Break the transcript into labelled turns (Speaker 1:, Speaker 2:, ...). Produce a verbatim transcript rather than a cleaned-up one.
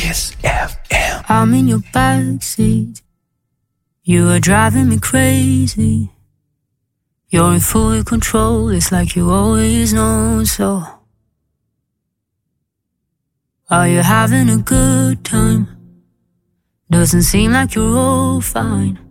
Speaker 1: Kiss F M.
Speaker 2: I'm in your backseat. You are driving me crazy. You're in full control, it's like you always know so. Are you having a good time? Doesn't seem like you're all fine.